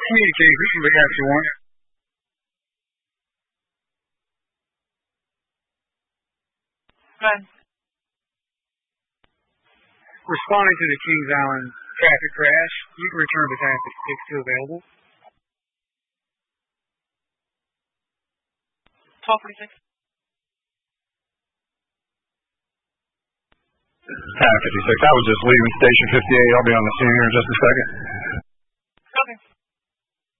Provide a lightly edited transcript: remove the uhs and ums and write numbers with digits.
Communicate. We can be if you want. Fine. Responding to the Kings Island traffic crash, you can return to task if it's still available. 1246. Tower 56. I was just leaving Station 58. I'll be on the scene here in just a second.